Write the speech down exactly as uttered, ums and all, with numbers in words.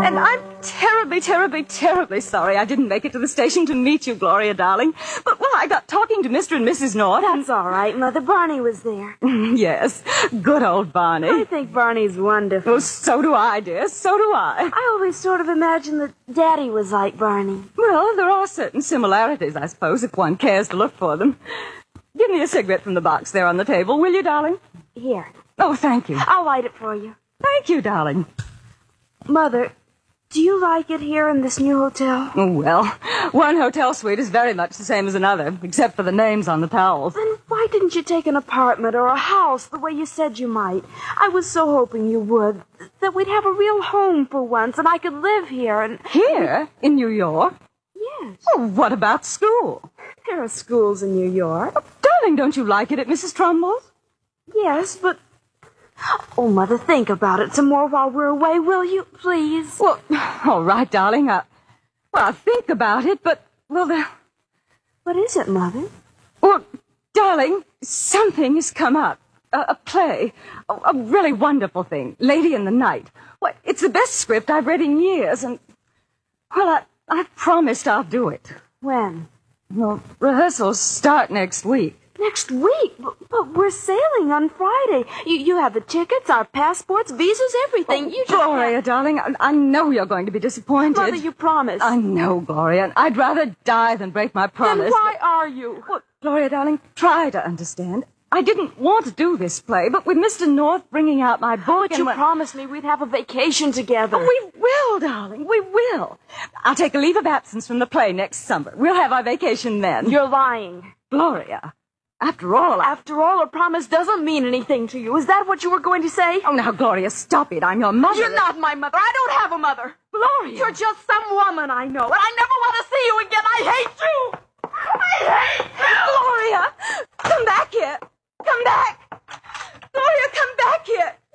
And I'm terribly, terribly, terribly sorry I didn't make it to the station to meet you, Gloria, darling. But, well, I got talking to Mister and Missus North. That's all right, Mother. Barney was there. Yes, good old Barney. I think Barney's wonderful. Oh, so do I, dear. So do I. I always sort of imagined that Daddy was like Barney. Well, there are certain similarities, I suppose, if one cares to look for them. Give me a cigarette from the box there on the table, will you, darling? Here. Oh, thank you. I'll light it for you. Thank you, darling. Mother, do you like it here in this new hotel? Oh, well, one hotel suite is very much the same as another, except for the names on the towels. Then why didn't you take an apartment or a house the way you said you might? I was so hoping you would, that we'd have a real home for once, and I could live here and... Here? In New York? Yes. Oh, what about school? There are schools in New York. Oh, darling, don't you like it at Missus Trumbull's? Yes, but... Oh, Mother, think about it some more while we're away, will you, please? Well, all right, darling. I, well, I'll think about it, but, well, the... What is it, Mother? Well, darling, something has come up. A, a play. A, a really wonderful thing. Lady in the Night. Well, it's the best script I've read in years, and... Well, I, I've promised I'll do it. When? Well, rehearsals start next week. Next week? But, but we're sailing on Friday. You you have the tickets, our passports, visas, everything. Oh, you just Gloria, have... darling, I, I know you're going to be disappointed. Mother, you promised. I know, Gloria, and I'd rather die than break my promise. Then why but... are you? Well, Gloria, darling, try to understand. I didn't want to do this play, but with Mister North bringing out my book... But and you when... promised me we'd have a vacation together. Oh, we will, darling, we will. I'll take a leave of absence from the play next summer. We'll have our vacation then. You're lying. Gloria, after all... I... After all, a promise doesn't mean anything to you. Is that what you were going to say? Oh, now, Gloria, stop it. I'm your mother. You're not my mother. I don't have a mother. Gloria. You're just some woman I know, and I never want to see you again. I hate you. I hate you. Gloria, come back here. Come back. Gloria, come back here.